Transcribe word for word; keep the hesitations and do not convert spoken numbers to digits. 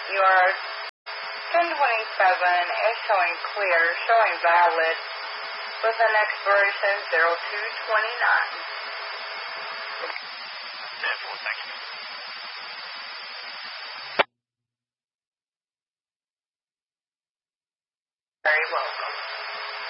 Your ten twenty-seven is showing clear, showing valid, with an expiration zero two twenty-nine. Thank you. Very welcome.